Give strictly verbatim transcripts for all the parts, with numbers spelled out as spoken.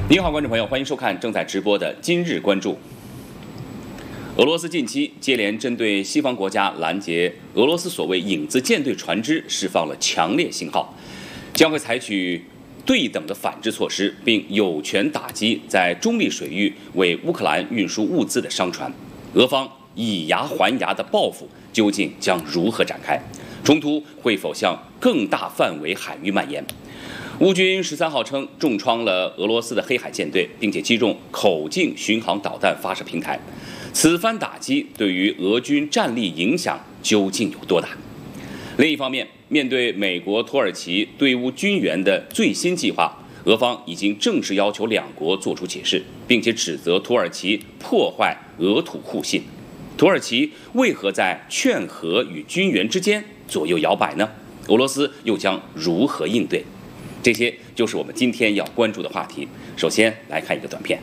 您好，观众朋友，欢迎收看正在直播的《今日关注》。俄罗斯近期接连针对西方国家拦截俄罗斯所谓影子舰队船只释放了强烈信号，将会采取对等的反制措施，并有权打击在中立水域为乌克兰运输物资的商船。俄方以牙还牙的报复究竟将如何展开？冲突会否向更大范围海域蔓延？乌军十三号称重创了俄罗斯的黑海舰队，并且击中口径巡航导弹发射平台。此番打击对于俄军战力影响究竟有多大？另一方面，面对美国、土耳其对乌军援的最新计划，俄方已经正式要求两国做出解释，并且指责土耳其破坏俄土互信。土耳其为何在劝和与军援之间左右摇摆呢？俄罗斯又将如何应对？这些就是我们今天要关注的话题。首先来看一个短片。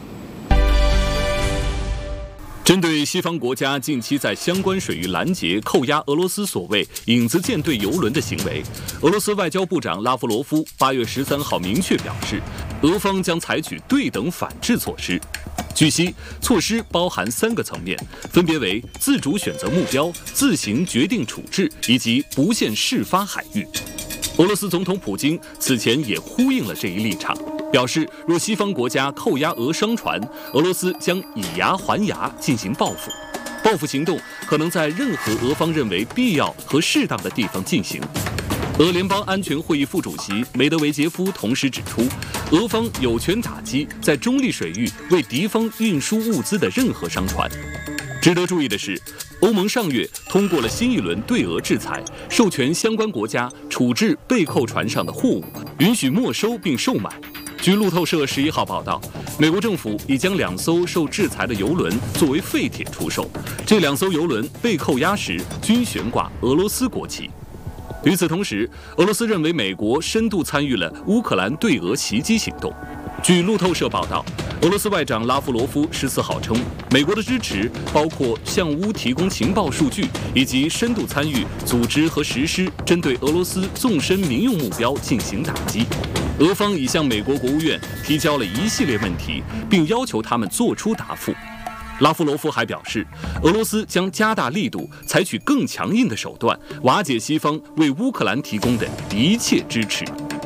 针对西方国家近期在相关水域拦截、扣押俄罗斯所谓影子舰队油轮的行为，俄罗斯外交部长拉夫罗夫八月十三号明确表示，俄方将采取对等反制措施。据悉，措施包含三个层面，分别为自主选择目标、自行决定处置以及不限释发海域。俄罗斯总统普京此前也呼应了这一立场，表示若西方国家扣押俄商船，俄罗斯将以牙还牙进行报复。报复行动可能在任何俄方认为必要和适当的地方进行。俄联邦安全会议副主席梅德韦杰夫同时指出，俄方有权打击在中立水域为敌方运输物资的任何商船。值得注意的是，欧盟上月通过了新一轮对俄制裁，授权相关国家处置被扣船上的货物，允许没收并售卖。据路透社十一号报道，美国政府已将两艘受制裁的油轮作为废铁出售，这两艘油轮被扣押时均悬挂俄罗斯国旗。与此同时，俄罗斯认为美国深度参与了乌克兰对俄袭击行动。据路透社报道，俄罗斯外长拉夫罗夫十四号称，美国的支持包括向乌提供情报数据，以及深度参与组织和实施针对俄罗斯纵深民用目标进行打击。俄方已向美国国务院提交了一系列问题，并要求他们作出答复。拉夫罗夫还表示，俄罗斯将加大力度，采取更强硬的手段，瓦解西方为乌克兰提供的一切支持。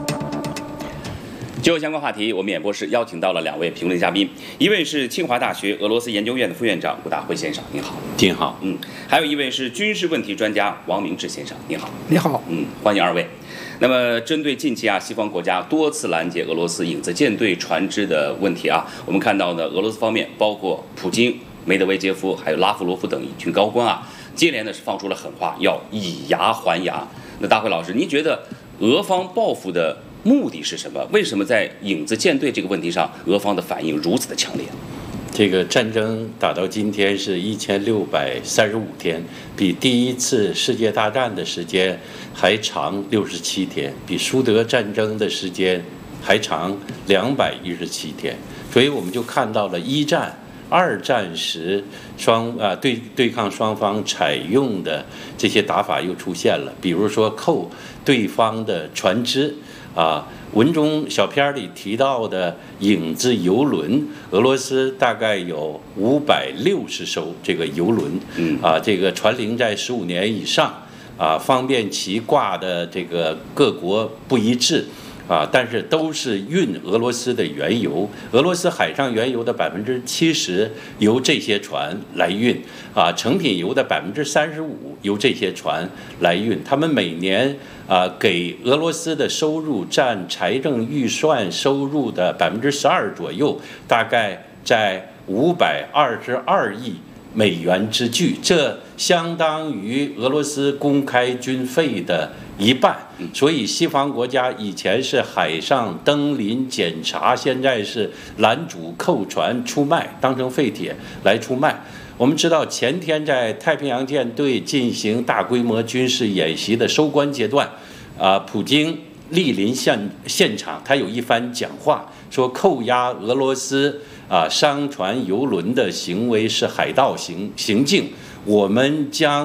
就相关话题，我们演播室邀请到了两位评论嘉宾，一位是清华大学俄罗斯研究院的副院长吴大辉先生，您好。 您好。 嗯，还有一位是军事问题专家王明志先生，您好。 你好。 嗯，欢迎二位。那么，针对近期啊，西方国家多次拦截俄罗斯影子舰队船只的问题啊，我们看到呢，俄罗斯方面包括普京、梅德韦杰夫还有拉夫罗夫等一群高官啊，接连的是放出了狠话，要以牙还牙。那大辉老师，您觉得俄方报复的目的是什么？为什么在影子舰队这个问题上，俄方的反应如此的强烈？ 这个战争打到今天是一千六百三十五天，比第一次世界大战的时间还长六十七天，比苏德战争的时间还长两百一十七天。所以我们就看到了一战、二战时双啊对对抗双方采用的这些打法又出现了，比如说扣对方的船只。啊，文中小片里提到的影子游轮，俄罗斯大概有五百六十艘这个游轮，嗯，啊，这个船龄在十五年以上，啊，方便其挂的这个各国不一致，啊，但是都是运俄罗斯的原油，俄罗斯海上原油的百分之七十由这些船来运，啊，成品油的百分之三十五由这些船来运，他们每年。啊，给俄罗斯的收入占财政预算收入的百分之十二左右，大概在五百二十二亿美元之巨，这相当于俄罗斯公开军费的一半。所以西方国家以前是海上登临检查，现在是拦阻扣船出卖，当成废铁来出卖。我们知道前天在太平洋舰队进行大规模军事演习的收官阶段，啊，普京莅临现现场，他有一番讲话，说扣押俄罗斯啊商船油轮的行为是海盗行行径，我们将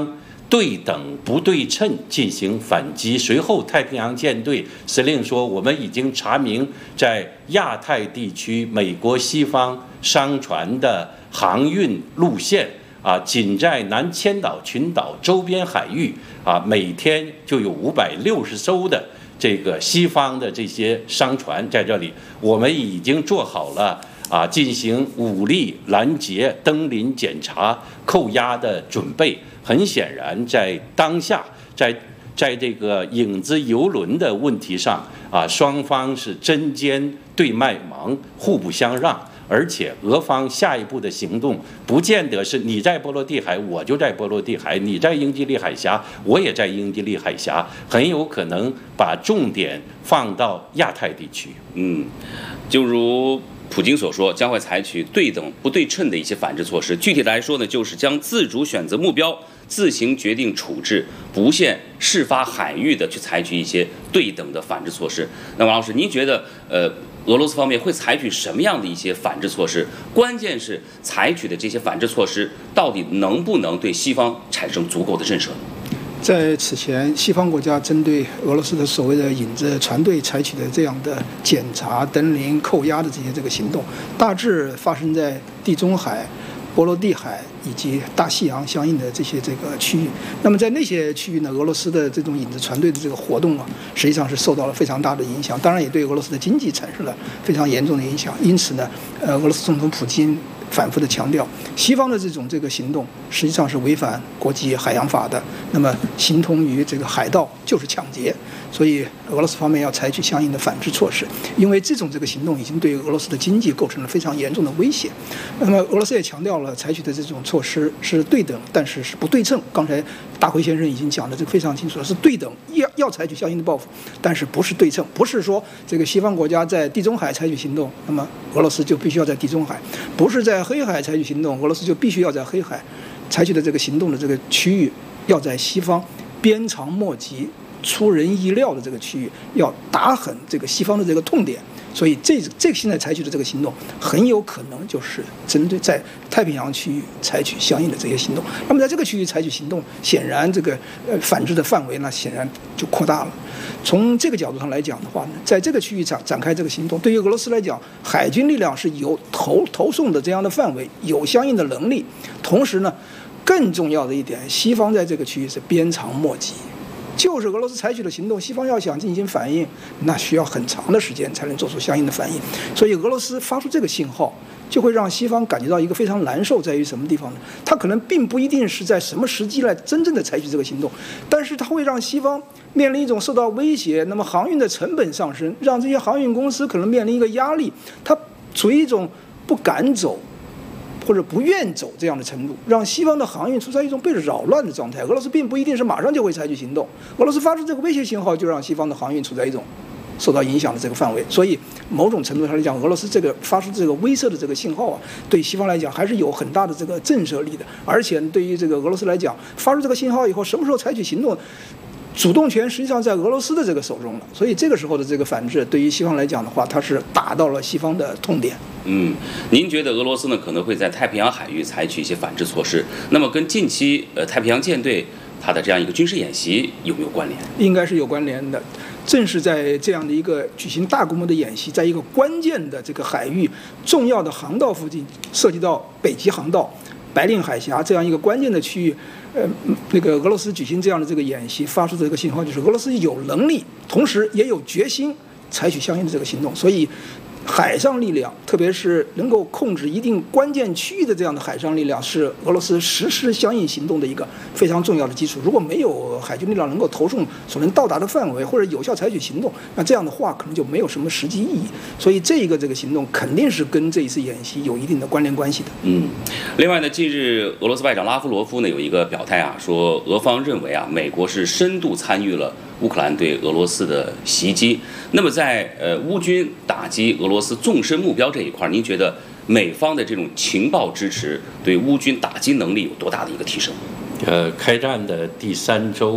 对等不对称进行反击。随后，太平洋舰队司令说：“我们已经查明在亚太地区美国西方商船的航运路线啊，仅在南千岛群岛周边海域啊，每天就有五百六十艘的这个西方的这些商船在这里，我们已经做好了。”啊，进行武力拦截、登临检查、扣押的准备。很显然，在当下，在在这个影子游轮的问题上，啊，双方是针尖对麦芒，互不相让。而且，俄方下一步的行动，不见得是你在波罗的海，我就在波罗的海；你在英吉利海峡，我也在英吉利海峡，很有可能把重点放到亚太地区。 嗯，就如普京所说，将会采取对等不对称的一些反制措施。具体来说呢，就是将自主选择目标，自行决定处置，不限事发海域的去采取一些对等的反制措施。那王老师，您觉得呃，俄罗斯方面会采取什么样的一些反制措施？关键是采取的这些反制措施到底能不能对西方产生足够的震慑？ 在此前，西方国家针对俄罗斯的所谓的影子船队采取的这样的检查、登临、扣押的这些这个行动，大致发生在地中海、波罗的海以及大西洋相应的这些这个区域。那么在那些区域呢，俄罗斯的这种影子船队的这个活动啊，实际上是受到了非常大的影响，当然也对俄罗斯的经济产生了非常严重的影响。因此呢，呃，俄罗斯总统普京反复的强调，西方的这种这个行动实际上是违反国际海洋法的，那么形同于这个海盗就是抢劫，所以俄罗斯方面要采取相应的反制措施，因为这种这个行动已经对俄罗斯的经济构成了非常严重的威胁。那么俄罗斯也强调了，采取的这种措施是对等，但是是不对称。刚才大辉先生已经讲的这个非常清楚了，是对等，要要采取相应的报复，但是不是对称，不是说这个西方国家在地中海采取行动，那么俄罗斯就必须要在地中海，不是在黑海采取行动，俄罗斯就必须要在黑海采取的这个行动的这个区域，要在西方鞭长莫及、出人意料的这个区域，要打狠这个西方的这个痛点。所以这这个现在采取的这个行动，很有可能就是针对在太平洋区域采取相应的这些行动。那么在这个区域采取行动，显然这个呃反制的范围呢，显然就扩大了。从这个角度上来讲的话呢，在这个区域展展开这个行动，对于俄罗斯来讲，海军力量是有投投送的这样的范围，有相应的能力。同时呢，更重要的一点，西方在这个区域是鞭长莫及。就是俄罗斯采取的行动，西方要想进行反应，那需要很长的时间才能做出相应的反应。所以俄罗斯发出这个信号，就会让西方感觉到一个非常难受，在于什么地方呢？它可能并不一定是在什么时机来真正的采取这个行动，但是它会让西方面临一种受到威胁，那么航运的成本上升，让这些航运公司可能面临一个压力，它处于一种不敢走或者不愿走这样的程度，让西方的航运处在一种被扰乱的状态。俄罗斯并不一定是马上就会采取行动，俄罗斯发出这个威胁信号，就让西方的航运处在一种受到影响的这个范围。所以某种程度上来讲，俄罗斯这个发出这个威慑的这个信号啊，对西方来讲还是有很大的这个震慑力的。而且对于这个俄罗斯来讲，发出这个信号以后，什么时候采取行动，主动权实际上在俄罗斯的这个手中了。所以这个时候的这个反制，对于西方来讲的话，它是打到了西方的痛点。 嗯，您觉得俄罗斯呢可能会在太平洋海域采取一些反制措施？那么跟近期呃太平洋舰队它的这样一个军事演习有没有关联？ 应该是有关联的。正是在这样的一个举行大规模的演习，在一个关键的这个海域、重要的航道附近，涉及到北极航道、白令海峡这样一个关键的区域，呃，那个俄罗斯举行这样的这个演习，发出的这个信号就是俄罗斯有能力，同时也有决心采取相应的这个行动。所以海上力量，特别是能够控制一定关键区域的这样的海上力量，是俄罗斯实施相应行动的一个非常重要的基础。如果没有海军力量能够投送所能到达的范围，或者有效采取行动，那这样的话可能就没有什么实际意义。所以这一个这个行动肯定是跟这一次演习有一定的关联关系的。 嗯，另外呢，近日俄罗斯外长拉夫罗夫呢有一个表态啊，说俄方认为啊，美国是深度参与了乌克兰对俄罗斯的袭击。那么在呃乌军打击俄罗斯纵深目标这一块，您觉得美方的这种情报支持对乌军打击能力有多大的一个提升？ 呃，开战的第三周，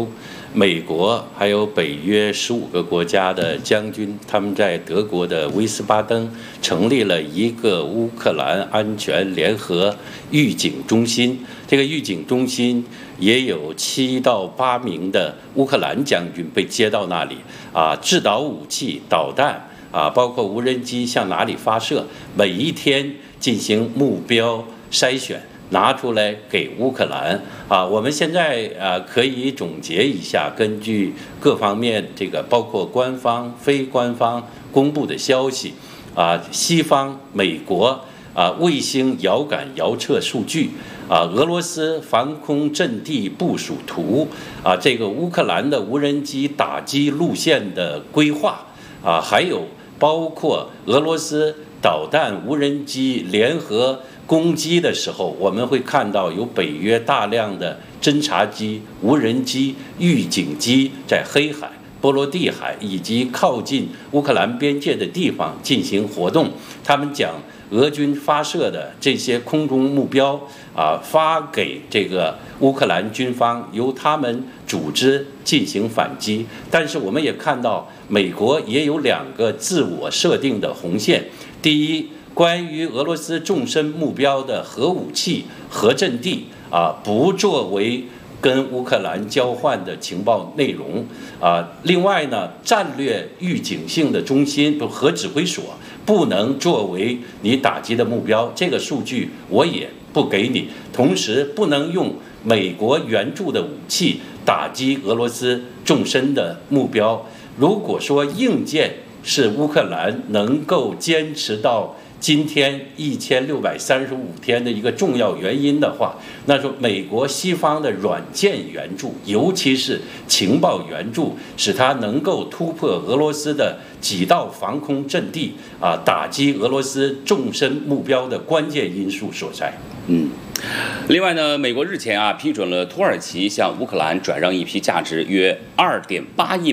美国还有北约十五个国家的将军，他们在德国的威斯巴登成立了一个乌克兰安全联合预警中心。这个预警中心也有七到八名的乌克兰将军被接到那里啊，制导武器、导弹啊，包括无人机向哪里发射，每一天进行目标筛选。拿出来给乌克兰啊！我们现在啊可以总结一下，根据各方面这个包括官方、非官方公布的消息啊，西方、美国啊卫星遥感遥测数据啊，俄罗斯防空阵地部署图啊，这个乌克兰的无人机打击路线的规划啊，还有包括俄罗斯导弹、无人机联合攻击的时候，我们会看到有北约大量的侦察机、无人机、预警机在黑海、波罗的海以及靠近乌克兰边界的地方进行活动。他们将俄军发射的这些空中目标啊发给这个乌克兰军方，由他们组织进行反击。但是我们也看到，美国也有两个自我设定的红线。第一，关于俄罗斯纵深目标的核武器、核阵地啊，不作为跟乌克兰交换的情报内容啊。另外呢，战略预警性的中心，不核指挥所不能作为你打击的目标，这个数据我也不给你。同时，不能用美国援助的武器打击俄罗斯纵深的目标。如果说硬件是乌克兰能够坚持到今天一千六百三十五天的一个重要原因的话，那说美国西方的软件援助，尤其是情报援助，使它能够突破俄罗斯的几道防空阵地啊，打击俄罗斯纵深目标的关键因素所在。 嗯。另外呢，美国日前啊批准了土耳其向乌克兰转让一批价值约二点八亿